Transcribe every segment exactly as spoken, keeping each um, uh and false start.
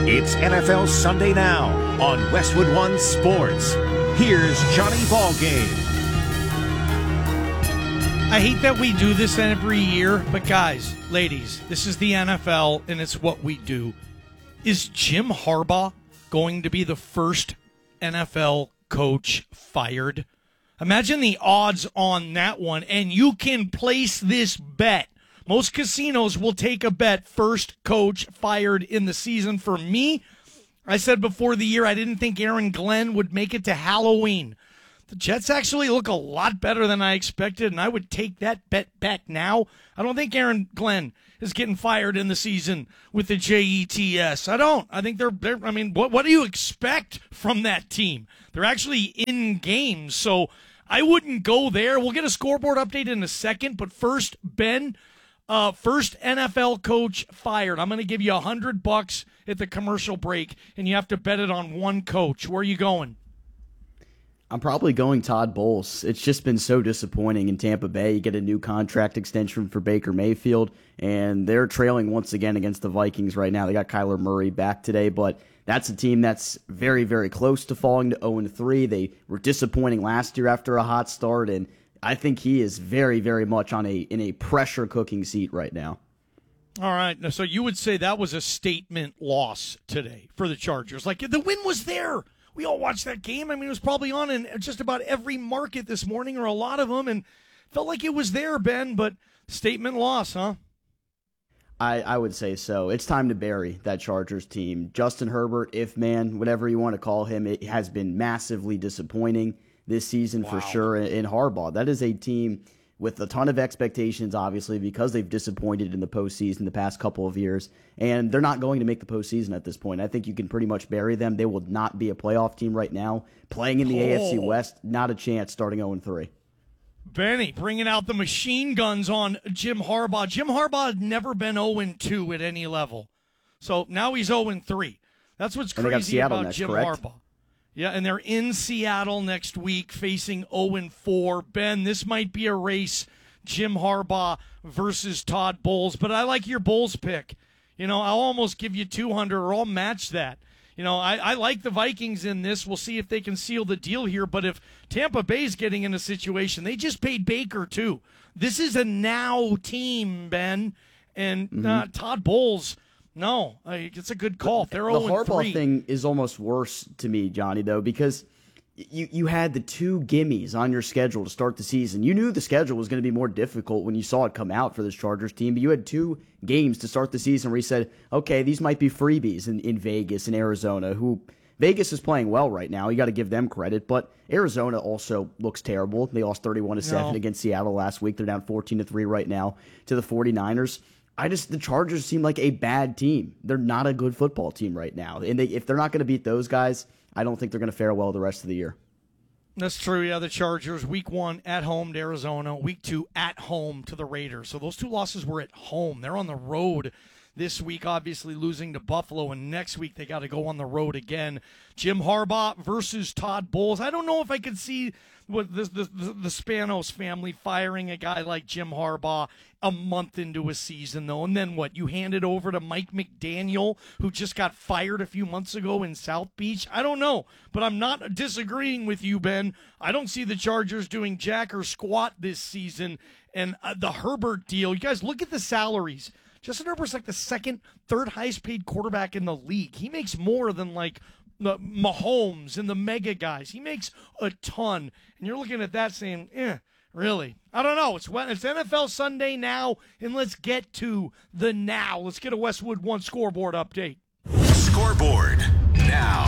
It's N F L Sunday Now on Westwood One Sports. Here's Johnny Ballgame. I hate that we do this every year, but guys, ladies, this is the N F L, and it's what we do. Is Jim Harbaugh going to be the first N F L coach fired? Imagine the odds on that one, and you can place this bet. Most casinos will take a bet, first coach fired in the season. For me, I said before the year I didn't think Aaron Glenn would make it to Halloween. The Jets actually look a lot better than I expected, and I would take that bet back now. I don't think Aaron Glenn is getting fired in the season with the J E T S. I don't. I think they're, they're I mean, what, what do you expect from that team? They're actually in games, so I wouldn't go there. We'll get a scoreboard update in a second, but first, Ben, uh, first N F L coach fired. I'm going to give you a hundred bucks at the commercial break, and you have to bet it on one coach. Where are you going? I'm probably going Todd Bowles. It's just been so disappointing in Tampa Bay. You get a new contract extension for Baker Mayfield, and they're trailing once again against the Vikings right now. They got Kyler Murray back today, but that's a team that's very, very close to falling to oh and three. They were disappointing last year after a hot start, and I think he is very, very much on a in a pressure cooking seat right now. All right, so you would say that was a statement loss today for the Chargers. Like, the win was there. We all watched that game. I mean, it was probably on in just about every market this morning, or a lot of them, and felt like it was there, Ben, but statement loss, huh? I, I would say so. It's time to bury that Chargers team. Justin Herbert, if man, whatever you want to call him, it has been massively disappointing this season wow. for sure. In Harbaugh, that is a team with a ton of expectations, obviously, because they've disappointed in the postseason the past couple of years, and they're not going to make the postseason at this point. I think you can pretty much bury them. They will not be a playoff team right now. Playing in the oh. A F C West, not a chance starting oh and three. Benny, bringing out the machine guns on Jim Harbaugh. Jim Harbaugh had never been oh and two at any level. So now he's oh and three. That's what's crazy about next, Jim correct? Harbaugh. Yeah, and they're in Seattle next week facing oh and four. Ben, this might be a race, Jim Harbaugh versus Todd Bowles, but I like your Bowles pick. You know, I'll almost give you two hundred, or I'll match that. You know, I, I like the Vikings in this. We'll see if they can seal the deal here. But if Tampa Bay's getting in a situation, they just paid Baker, too. This is a now team, Ben. And mm-hmm. uh, Todd Bowles, no, uh, it's a good call. They're the oh and three. Harbaugh thing is almost worse to me, Johnny, though, because you, you had the two gimmies on your schedule to start the season. You knew the schedule was going to be more difficult when you saw it come out for this Chargers team, but you had two games to start the season where you said, okay, these might be freebies in, in Vegas and Arizona, who Vegas is playing well right now. You got to give them credit, but Arizona also looks terrible. They lost thirty-one to seven no. against Seattle last week. They're down fourteen to three right now to the forty-niners. I just the Chargers seem like a bad team. They're not a good football team right now. And they, if they're not going to beat those guys, I don't think they're going to fare well the rest of the year. That's true, yeah. The Chargers, week one at home to Arizona, week two at home to the Raiders. So those two losses were at home. They're on the road this week, obviously losing to Buffalo, and next week they got to go on the road again. Jim Harbaugh versus Todd Bowles. I don't know if I could see what the, the, the Spanos family firing a guy like Jim Harbaugh a month into a season, though. And then what? You hand it over to Mike McDaniel, who just got fired a few months ago in South Beach? I don't know, but I'm not disagreeing with you, Ben. I don't see the Chargers doing jack or squat this season. And uh, the Herbert deal, you guys look at the salaries. Justin Herbert's like the second, third highest paid quarterback in the league. He makes more than like the Mahomes and the mega guys. He makes a ton. And you're looking at that saying, eh, really? I don't know. It's it's N F L Sunday now, and let's get to the now. Let's get a Westwood One scoreboard update. Scoreboard now.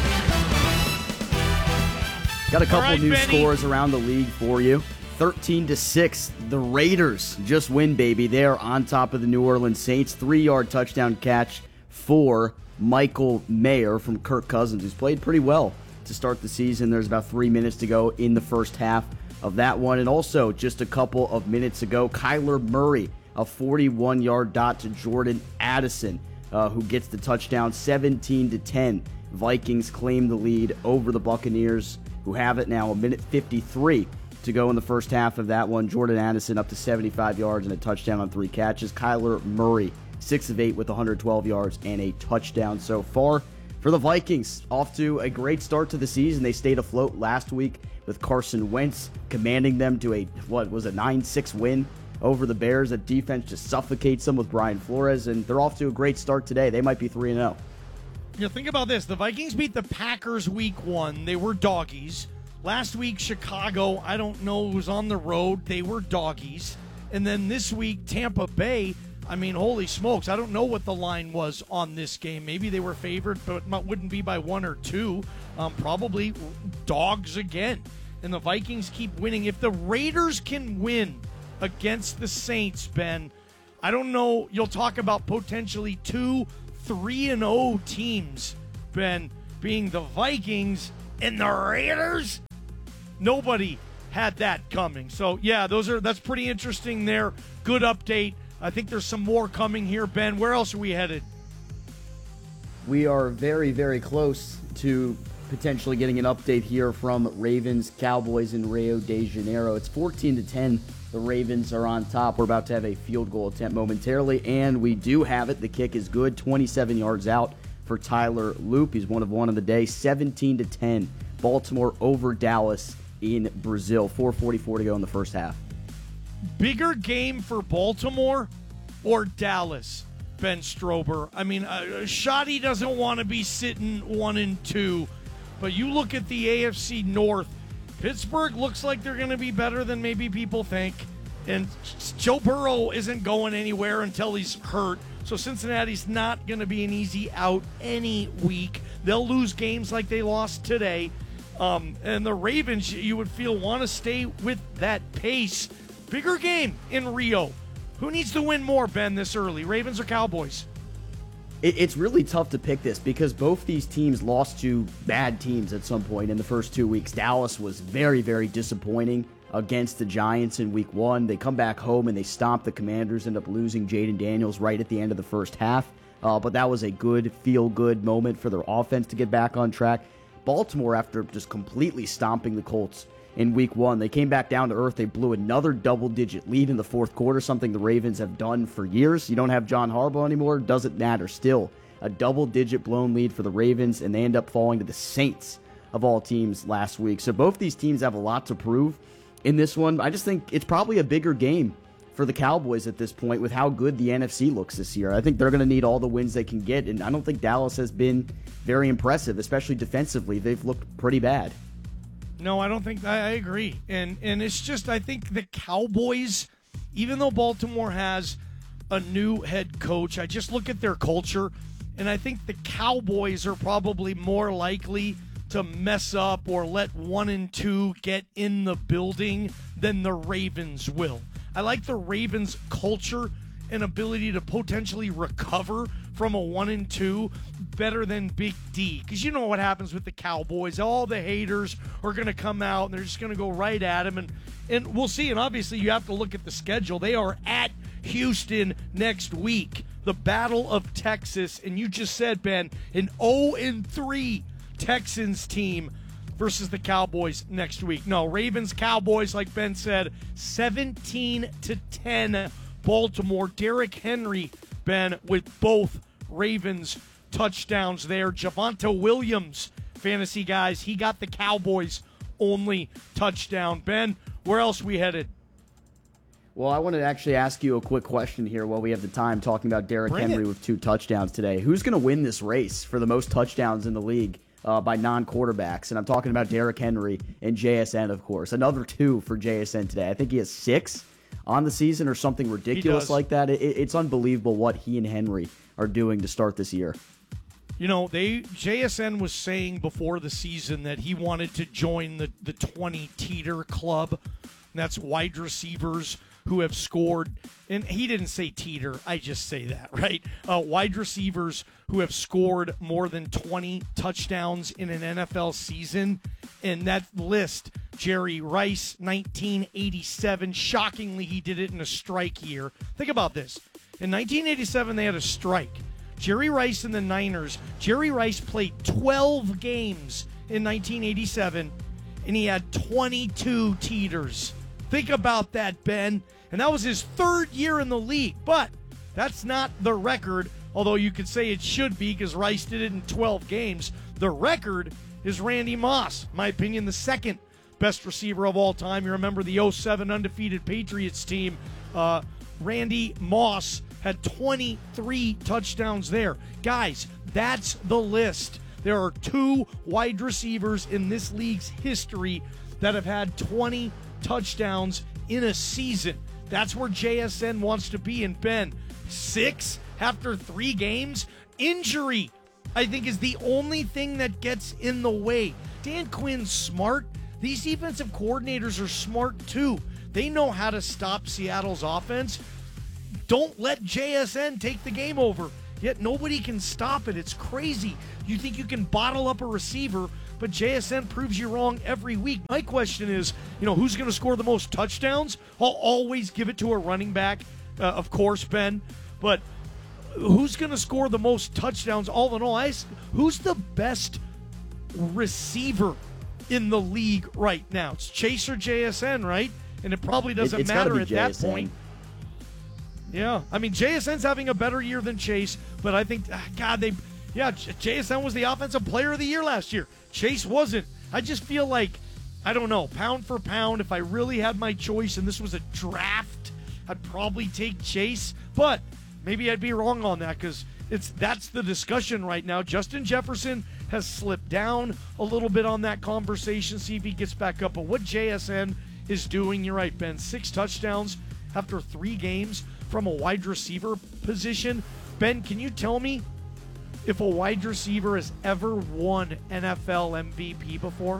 Got a couple right, new Benny. scores around the league for you. thirteen to six, the Raiders just win, baby. They are on top of the New Orleans Saints. Three-yard touchdown catch for Michael Mayer from Kirk Cousins, who's played pretty well to start the season. There's about three minutes to go in the first half of that one. And also, just a couple of minutes ago, Kyler Murray, a forty-one-yard dot to Jordan Addison, uh, who gets the touchdown, seventeen to ten. Vikings claim the lead over the Buccaneers, who have it now, a minute fifty-three to go in the first half of that one. Jordan Addison up to seventy-five yards and a touchdown on three catches. Kyler Murray six of eight with one hundred twelve yards and a touchdown so far. For the Vikings, off to a great start to the season. They stayed afloat last week with Carson Wentz commanding them to a, what was a nine six win over the Bears. That defense just suffocates them with Brian Flores, and they're off to a great start today. They might be three and oh. You know, think about this. The Vikings beat the Packers week one. They were doggies. Last week, Chicago, I don't know, was on the road. They were doggies. And then this week, Tampa Bay, I mean, holy smokes. I don't know what the line was on this game. Maybe they were favored, but it wouldn't be by one or two. Um, probably dogs again. And the Vikings keep winning. If the Raiders can win against the Saints, Ben, I don't know. You'll talk about potentially two three and oh teams, Ben, being the Vikings and the Raiders. Nobody had that coming. So, yeah, those are that's pretty interesting there. Good update. I think there's some more coming here, Ben. Where else are we headed? We are very, very close to potentially getting an update here from Ravens, Cowboys in Rio de Janeiro. It's fourteen to ten. The Ravens are on top. We're about to have a field goal attempt momentarily, and we do have it. The kick is good, twenty-seven yards out for Tyler Loop. He's one of one on the day, seventeen to ten. Baltimore over Dallas in Brazil. four forty-four to go in the first half. Bigger game for Baltimore or Dallas, Ben Strober? I mean, uh, Shoddy doesn't want to be sitting one and two, but you look at the A F C North. Pittsburgh looks like they're going to be better than maybe people think, and Joe Burrow isn't going anywhere until he's hurt. So Cincinnati's not going to be an easy out any week. They'll lose games like they lost today. Um, and the Ravens, you would feel, want to stay with that pace. Bigger game in Rio. Who needs to win more, Ben, this early? Ravens or Cowboys? It's really tough to pick this because both these teams lost to bad teams at some point in the first two weeks. Dallas was very, very disappointing against the Giants in week one. They come back home and they stomp the Commanders, end up losing Jaden Daniels right at the end of the first half. Uh, but that was a good, feel-good moment for their offense to get back on track. Baltimore, after just completely stomping the Colts in week one, they came back down to earth. They blew another double-digit lead in the fourth quarter, something the Ravens have done for years. You don't have John Harbaugh anymore, doesn't matter. Still, a double-digit blown lead for the Ravens, and they end up falling to the Saints of all teams last week. So both these teams have a lot to prove in this one. I just think it's probably a bigger game for the Cowboys at this point with how good the N F C looks this year. I think they're going to need all the wins they can get, and I don't think Dallas has been very impressive, especially defensively. They've looked pretty bad. No, I don't think I, I agree. And and it's just, I think the Cowboys, even though Baltimore has a new head coach, I just look at their culture, and I think the Cowboys are probably more likely to mess up or let one and two get in the building than the Ravens will. I like the Ravens' culture and ability to potentially recover from a one and two better than Big D. Because you know what happens with the Cowboys. All the haters are going to come out and they're just going to go right at them. And, and we'll see. And obviously you have to look at the schedule. They are at Houston next week. The Battle of Texas. And you just said, Ben, an oh and three Texans team versus the Cowboys next week. No, Ravens, Cowboys, like Ben said, seventeen to ten Baltimore. Derrick Henry, Ben, with both Ravens touchdowns there. Javonte Williams, fantasy guys, he got the Cowboys only touchdown. Ben, where else we headed? Well, I wanted to actually ask you a quick question here while we have the time, talking about Derrick Bring Henry it. with two touchdowns today. Who's going to win this race for the most touchdowns in the league uh, by non-quarterbacks? And I'm talking about Derrick Henry and J S N, of course. Another two for J S N today. I think he has six on the season or something ridiculous like that. It, it's unbelievable what he and Henry are doing to start this year. You know, they J S N was saying before the season that he wanted to join the, the twenty teeter club. And that's wide receivers who have scored, and he didn't say teeter, I just say that, right? Uh, wide receivers who have scored more than twenty touchdowns in an N F L season. And that list, Jerry Rice, nineteen eighty-seven. Shockingly, he did it in a strike year. Think about this. In nineteen eighty-seven, they had a strike. Jerry Rice and the Niners, Jerry Rice played twelve games in nineteen eighty-seven, and he had twenty-two teeters. Think about that, Ben. And that was his third year in the league. But That's not the record, although you could say it should be because Rice did it in twelve games. The record is Randy Moss, in my opinion, the second best receiver of all time. You remember the oh seven undefeated Patriots team. Uh, Randy Moss had twenty-three touchdowns there. Guys, that's the list. There are two wide receivers in this league's history that have had twenty touchdowns in a season. That's where J S N wants to be. And Ben, six after three games? Injury, I think, is the only thing that gets in the way. Dan Quinn's smart. These defensive coordinators are smart too. They know how to stop Seattle's offense. Don't let J S N take the game over. Yet nobody can stop it. It's crazy. You think you can bottle up a receiver, but J S N proves you wrong every week. My question is, you know, who's going to score the most touchdowns? I'll always give it to a running back, uh, of course, Ben. But who's going to score the most touchdowns? All in all, I, who's the best receiver in the league right now? It's Chase or J S N, right? And it probably doesn't it, matter at J S N. that point. Yeah, I mean, J S N's having a better year than Chase, but I think, God, they, yeah, J S N was the offensive player of the year last year. Chase wasn't. I just feel like, I don't know, pound for pound, if I really had my choice and this was a draft, I'd probably take Chase, but maybe I'd be wrong on that because it's that's the discussion right now. Justin Jefferson has slipped down a little bit on that conversation, see if he gets back up. But what J S N is doing, you're right, Ben, six touchdowns after three games from a wide receiver position. Ben, can you tell me if a wide receiver has ever won N F L M V P before?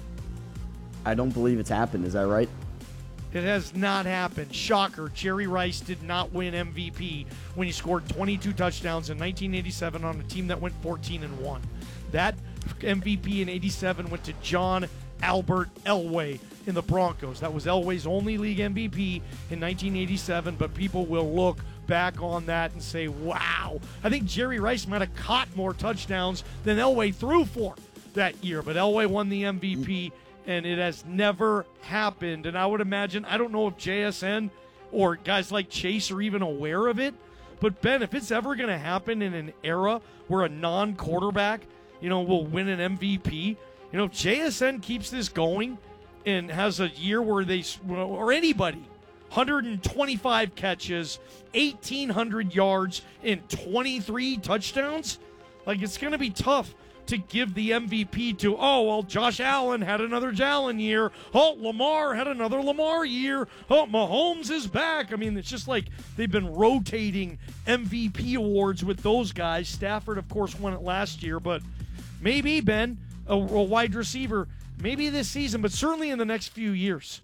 I don't believe it's happened. Is that right? It has not happened. Shocker. Jerry Rice did not win M V P when he scored twenty-two touchdowns in nineteen eighty-seven on a team that went fourteen and one. That M V P in eighty-seven went to John Albert Elway in the Broncos. That was Elway's only league M V P in nineteen eighty-seven, but people will look back on that and say, wow. I think Jerry Rice might have caught more touchdowns than Elway threw for that year, but Elway won the M V P, and it has never happened. And I would imagine, I don't know if J S N or guys like Chase are even aware of it, but Ben, if it's ever going to happen in an era where a non-quarterback, you know, will win an M V P, you know, if J S N keeps this going and has a year where they, or anybody, one hundred twenty-five catches, eighteen hundred yards, and twenty-three touchdowns, like, it's going to be tough to give the M V P to, oh, well, Josh Allen had another Allen year. Oh, Lamar had another Lamar year. Oh, Mahomes is back. I mean, it's just like they've been rotating M V P awards with those guys. Stafford, of course, won it last year, but maybe, Ben, a, a wide receiver, maybe this season, but certainly in the next few years.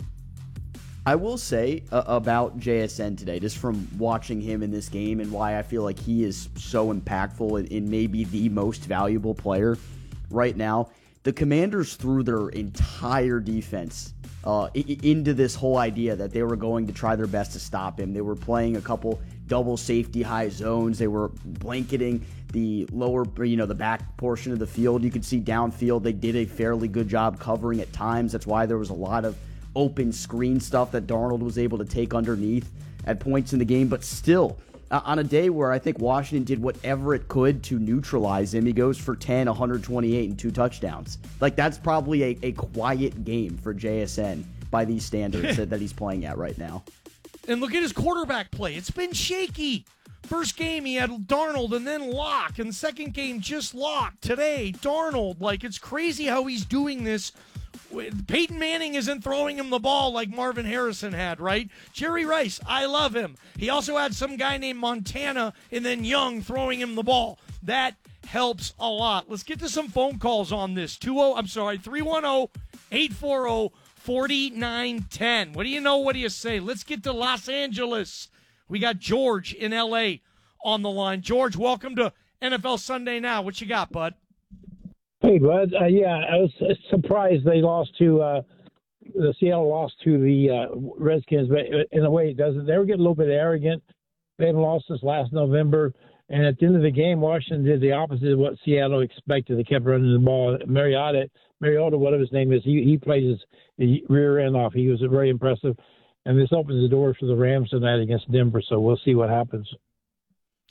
I will say uh, about J S N today, just from watching him in this game and why I feel like he is so impactful and, and maybe the most valuable player right now. The Commanders threw their entire defense uh, I- into this whole idea that they were going to try their best to stop him. They were playing a couple double safety high zones. They were blanketing the lower, you know, the back portion of the field. You could see downfield. They did a fairly good job covering at times. That's why there was a lot of open screen stuff that Darnold was able to take underneath at points in the game. But still, uh, on a day where I think Washington did whatever it could to neutralize him, he goes for ten, one hundred twenty-eight, and two touchdowns. Like, that's probably a, a quiet game for J S N by these standards that, that he's playing at right now. And look at his quarterback play. It's been shaky. First game, he had Darnold and then Locke. And second game, just Locke. Today, Darnold. Like, it's crazy how he's doing this. Peyton Manning isn't throwing him the ball like Marvin Harrison had, right? Jerry Rice, I love him. He also had some guy named Montana and then Young throwing him the ball. That helps a lot. Let's get to some phone calls on this. two oh, I'm sorry, three one zero, eight four zero, four nine one zero. What do you know? What do you say? Let's get to Los Angeles. We got George in L A on the line. George, welcome to N F L Sunday Now. What you got, bud? Hey, bud. Uh, yeah, I was surprised they lost to uh, the Seattle lost to the uh, Redskins, but in a way it doesn't. They were getting a little bit arrogant. They had lost this last November, and at the end of the game, Washington did the opposite of what Seattle expected. They kept running the ball. Mariota, Mariota, whatever his name is, he he plays his rear end off. He was very impressive, and this opens the door for the Rams tonight against Denver. So we'll see what happens.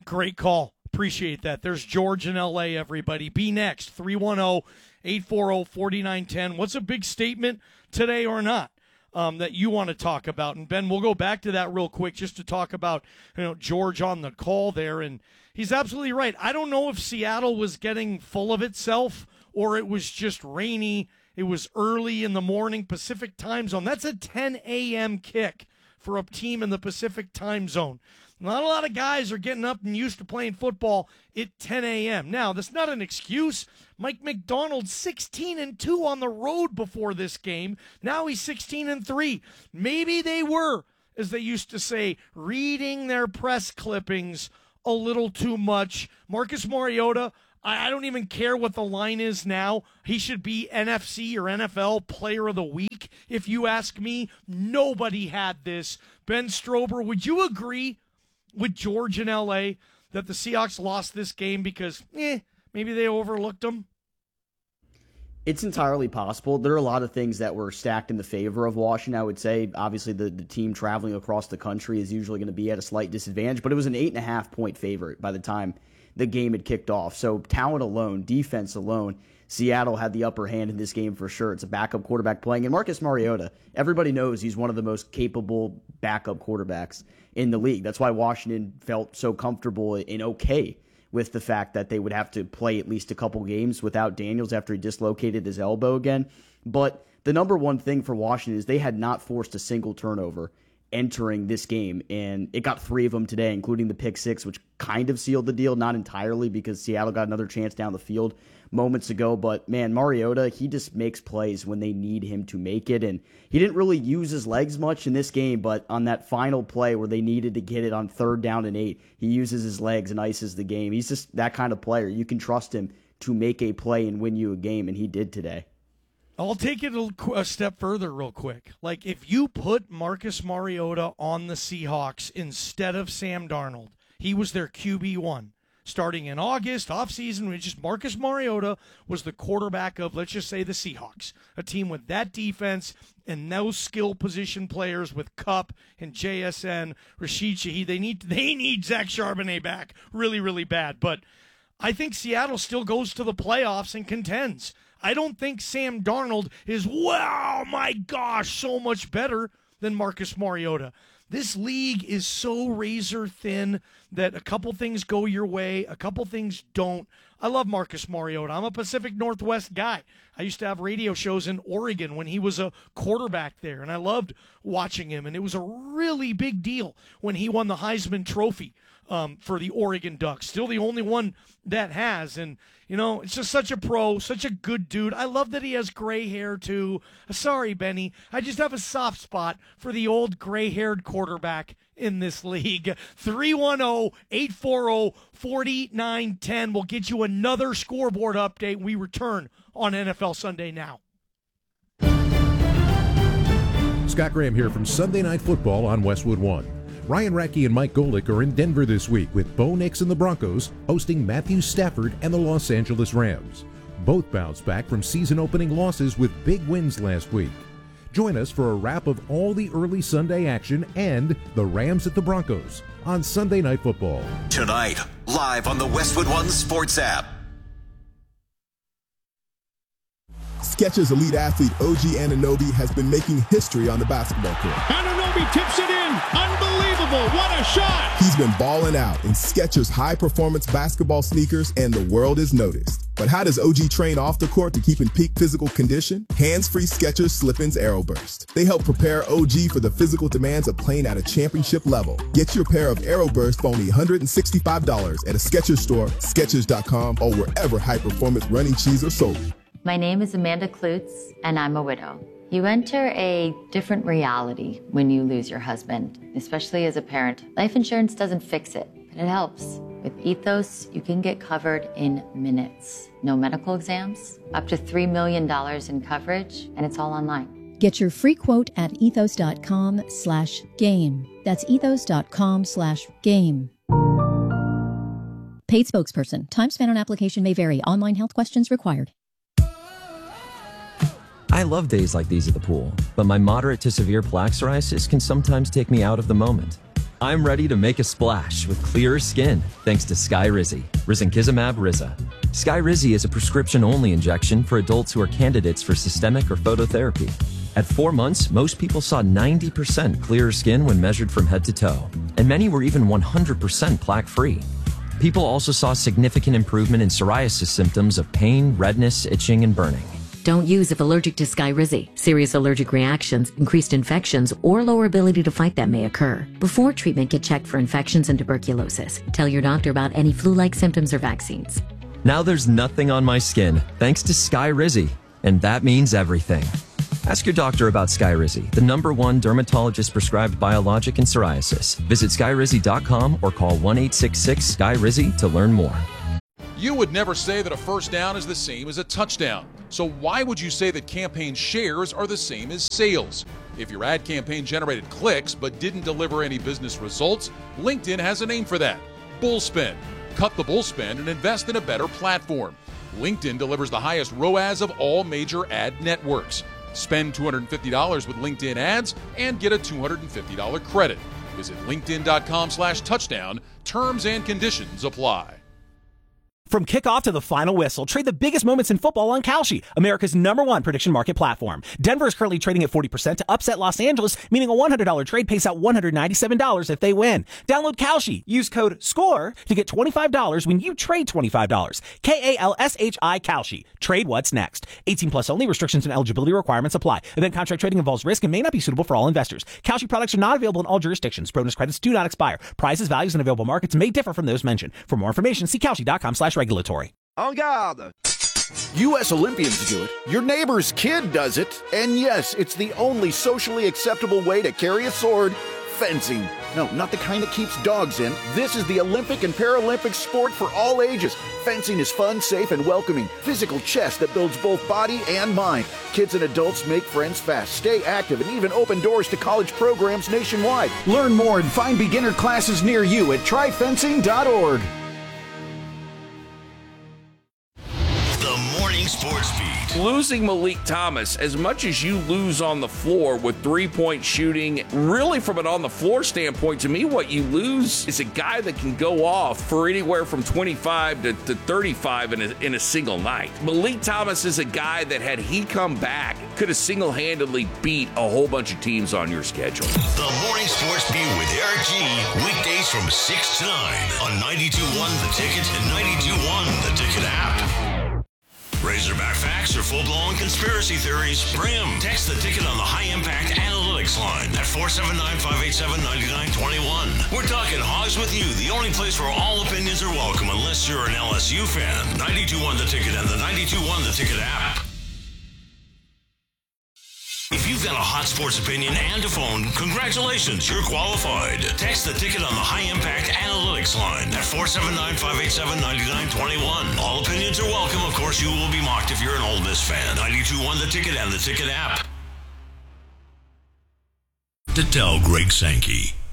Great call. Appreciate that. There's George in L A, everybody. Be next, three one zero, eight four zero, four nine one zero. What's a big statement today or not um, that you want to talk about? And, Ben, we'll go back to that real quick just to talk about, you know, George on the call there. And he's absolutely right. I don't know if Seattle was getting full of itself or it was just rainy. It was early in the morning, Pacific time zone. That's a ten a.m. kick for a team in the Pacific time zone. Not a lot of guys are getting up and used to playing football at ten a.m. Now, that's not an excuse. Mike Macdonald, sixteen and two on the road before this game. Now he's sixteen and three. Maybe they were, as they used to say, reading their press clippings a little too much. Marcus Mariota, I don't even care what the line is now. He should be N F C or N F L Player of the Week. If you ask me, nobody had this. Ben Strober, would you agree with George in L A that the Seahawks lost this game because, eh, maybe they overlooked them? It's entirely possible. There are a lot of things that were stacked in the favor of Washington, I would say. Obviously, the, the team traveling across the country is usually going to be at a slight disadvantage, but it was an eight and a half point favorite by the time the game had kicked off. So talent alone, defense alone, Seattle had the upper hand in this game for sure. It's a backup quarterback playing. And Marcus Mariota, everybody knows he's one of the most capable backup quarterbacks in the league. That's why Washington felt so comfortable and okay with the fact that they would have to play at least a couple games without Daniels after he dislocated his elbow again. But the number one thing for Washington is they had not forced a single turnover entering this game, and it got three of them today, including the pick six, which kind of sealed the deal, not entirely because Seattle got another chance down the field moments ago. But man, Mariota, he just makes plays when they need him to make it, and he didn't really use his legs much in this game, but on that final play where they needed to get it on third down and eight, he uses his legs and ices the game. He's just that kind of player. You can trust him to make a play and win you a game, and he did today. I'll take it a, a step further real quick. Like, if you put Marcus Mariota on the Seahawks instead of Sam Darnold, he was their Q B one. Starting in August, offseason, we just Marcus Mariota was the quarterback of, let's just say, the Seahawks, a team with that defense and those skill position players with Kupp and J S N, Rashid Shaheed. They need they need Zach Charbonnet back really, really bad. But I think Seattle still goes to the playoffs and contends. I don't think Sam Darnold is, wow, my gosh, so much better than Marcus Mariota. This league is so razor thin that a couple things go your way, a couple things don't. I love Marcus Mariota. I'm a Pacific Northwest guy. I used to have radio shows in Oregon when he was a quarterback there, and I loved watching him. And it was a really big deal when he won the Heisman Trophy um, for the Oregon Ducks. Still the only one that has. And, you know, it's just such a pro, such a good dude. I love that he has gray hair, too. Sorry, Benny. I just have a soft spot for the old gray-haired quarterback in this league. three one zero, eight four zero, four nine one zero will get you another scoreboard update. We return on N F L Sunday Now. Scott Graham here from Sunday Night Football on Westwood One. Ryan Rackey and Mike Golick are in Denver this week with Bo Nix and the Broncos hosting Matthew Stafford and the Los Angeles Rams. Both bounced back from season-opening losses with big wins last week. Join us for a wrap of all the early Sunday action and the Rams at the Broncos on Sunday Night Football. Tonight, live on the Westwood One Sports app. Skechers elite athlete O G Anunoby has been making history on the basketball court. Anunoby tips it in. Unbelievable. What a shot. He's been balling out in Skechers high-performance basketball sneakers, and the world has noticed. But how does O G train off the court to keep in peak physical condition? Hands-free Skechers Slip-ins Aeroburst. They help prepare O G for the physical demands of playing at a championship level. Get your pair of Aeroburst for only one hundred sixty-five dollars at a Skechers store, Skechers dot com, or wherever high-performance running shoes are sold. My name is Amanda Klutz, and I'm a widow. You enter a different reality when you lose your husband, especially as a parent. Life insurance doesn't fix it, but it helps. With Ethos, you can get covered in minutes. No medical exams, up to three million dollars in coverage, and it's all online. Get your free quote at ethos dot com slash game. That's ethos dot com slash game. Paid spokesperson. Time spent on application may vary. Online health questions required. I love days like these at the pool, but my moderate to severe plaque psoriasis can sometimes take me out of the moment. I'm ready to make a splash with clearer skin thanks to Skyrizi, risankizumab Riza. Skyrizi is a prescription-only injection for adults who are candidates for systemic or phototherapy. At four months, most people saw ninety percent clearer skin when measured from head to toe, and many were even one hundred percent plaque-free. People also saw significant improvement in psoriasis symptoms of pain, redness, itching, and burning. Don't use if allergic to Skyrizi. Serious allergic reactions, increased infections, or lower ability to fight them may occur. Before treatment, get checked for infections and tuberculosis. Tell your doctor about any flu-like symptoms or vaccines. Now there's nothing on my skin thanks to Skyrizi, and that means everything. Ask your doctor about Skyrizi, the number one dermatologist-prescribed biologic in psoriasis. Visit Skyrizi dot com or call one eight six six Sky Rizi to learn more. You would never say that a first down is the same as a touchdown. So why would you say that campaign shares are the same as sales? If your ad campaign generated clicks but didn't deliver any business results, LinkedIn has a name for that: Bullspend. Cut the bullspend and invest in a better platform. LinkedIn delivers the highest R O A S of all major ad networks. Spend two hundred fifty dollars with LinkedIn ads and get a two hundred fifty dollars credit. Visit linkedin dot com slash touchdown. Terms and conditions apply. From kickoff to the final whistle, trade the biggest moments in football on Kalshi, America's number one prediction market platform. Denver is currently trading at forty percent to upset Los Angeles, meaning a one hundred dollars trade pays out one hundred ninety-seven dollars if they win. Download Kalshi. Use code SCORE to get twenty-five dollars when you trade twenty-five dollars. K A L S H I Kalshi. Trade what's next. eighteen plus only. Restrictions and eligibility requirements apply. Event contract trading involves risk and may not be suitable for all investors. Kalshi products are not available in all jurisdictions. Bonus credits do not expire. Prices, values, and available markets may differ from those mentioned. For more information, see Kalshi dot com slash regulatory. En garde! U S Olympians do it, your neighbor's kid does it, and yes, it's the only socially acceptable way to carry a sword: fencing. No, not the kind that keeps dogs in. This is the Olympic and Paralympic sport for all ages. Fencing is fun, safe, and welcoming. Physical chess that builds both body and mind. Kids and adults make friends fast, stay active, and even open doors to college programs nationwide. Learn more and find beginner classes near you at try fencing dot org. Sports Beat. Losing Malik Thomas, as much as you lose on the floor with three-point shooting, really from an on-the-floor standpoint, to me, what you lose is a guy that can go off for anywhere from twenty-five to, to thirty-five in a, in a single night. Malik Thomas is a guy that, had he come back, could have single-handedly beat a whole bunch of teams on your schedule. The Morning Sports Beat with Eric G. Weekdays from six to nine on ninety-two point one The Ticket and ninety-two point one The Ticket app. Razorback facts or full-blown conspiracy theories? Bring them. Text the Ticket on the High Impact Analytics line at four seven nine, five eight seven, nine nine two one. We're talking Hogs with You, the only place where all opinions are welcome unless you're an L S U fan. ninety-two point one The Ticket and the ninety-two point one The Ticket app. If you've got a hot sports opinion and a phone, congratulations, you're qualified. Text the Ticket on the High Impact Analytics line at four seven nine, five eight seven, nine nine two one. All opinions are welcome. Of course, you will be mocked if you're an Ole Miss fan. ninety-two point one The Ticket and the Ticket app. To tell Greg Sankey.